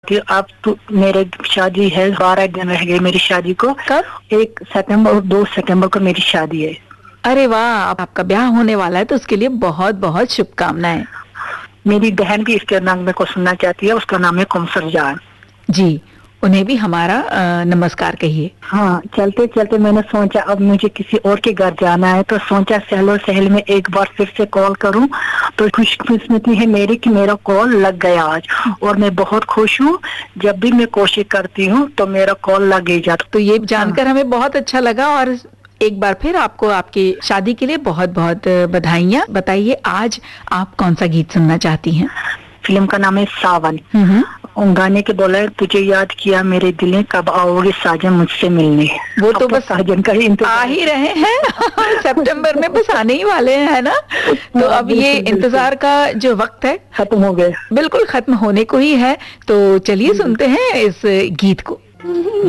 कि अब तो मेरे शादी है, 12 दिन रह गए मेरी शादी को। कब? 1 सितंबर और 2 सितंबर को मेरी शादी है। अरे वाह, अब आपका ब्याह होने वाला है तो उसके लिए बहुत बहुत शुभकामनाएं। मेरी बहन भी इसके नाम में को सुनना चाहती है, उसका नाम है कौसर जान। जी, उन्हें भी हमारा नमस्कार कहिए। हाँ, चलते चलते मैंने सोचा अब मुझे किसी और के घर जाना है, तो सोचा सहेलो सहेल में एक बार फिर से कॉल करूं। तो खुशकिस्मती है मेरी कि मेरा कॉल लग गया आज, और मैं बहुत खुश हूँ। जब भी मैं कोशिश करती हूँ तो मेरा कॉल लग ही जाता। तो ये जानकर हमें बहुत अच्छा लगा, और एक बार फिर आपको आपकी शादी के लिए बहुत बहुत बधाइयाँ। बताइए आज आप कौन सा गीत सुनना चाहती हैं? फिल्म का नाम है सावन। गाने के बोला है, तुझे याद किया मेरे दिल ने, कब आओगे साजन मुझसे मिलने। वो तो बस साजन का ही आ ही रहे हैं सितंबर में बस आने ही वाले हैं, है ना? तो अब ये इंतजार का जो वक्त है खत्म हो गया, बिल्कुल खत्म होने को ही है। तो चलिए सुनते हैं इस गीत को।